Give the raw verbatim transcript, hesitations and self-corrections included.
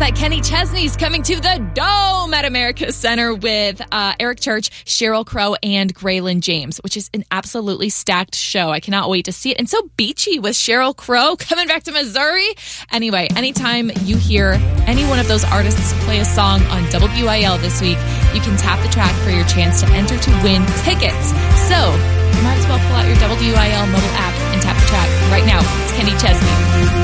that Kenny Chesney's coming to the Dome at America Center with uh, Eric Church, Sheryl Crow, and Graylin James, which is an absolutely stacked show. I cannot wait to see it. And so beachy with Sheryl Crow coming back to Missouri. Anyway, anytime you hear any one of those artists play a song on W I L this week, you can tap the track for your chance to enter to win tickets. So you might as well pull out your W I L mobile app and tap the track right now. It's Kenny Chesney.